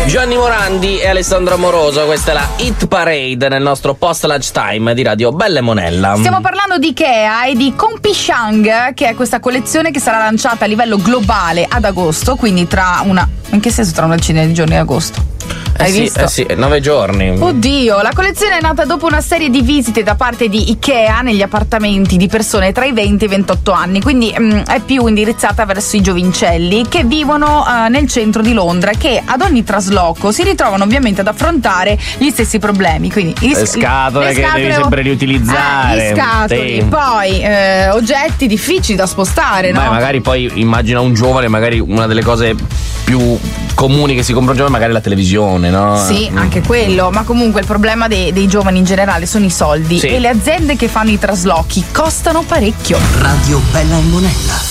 Gianni Morandi e Alessandro Amoroso, questa è la Hit Parade nel nostro post lunch time di Radio Bella e Monella. Stiamo parlando di Ikea e di Compichang, che è questa collezione che sarà lanciata a livello globale ad agosto, quindi tra una... In che senso tra una decina di giorni di agosto? Hai visto? Sì, 9 giorni. Oddio, la collezione è nata dopo una serie di visite da parte di Ikea negli appartamenti di persone tra i 20 e i 28 anni, quindi è più indirizzata verso i giovincelli che vivono nel centro di Londra, che ad ogni trasloco si ritrovano ovviamente ad affrontare gli stessi problemi, quindi le scatole che devi sempre riutilizzare, gli scatoli, sì. Poi oggetti difficili da spostare, no? Beh, magari poi immagina un giovane, magari una delle cose più comuni che si compra un giovane magari la televisione, no? Sì, anche quello, ma comunque il problema dei giovani in generale sono i soldi, sì. E le aziende che fanno i traslochi costano parecchio. Radio Bella e Monella.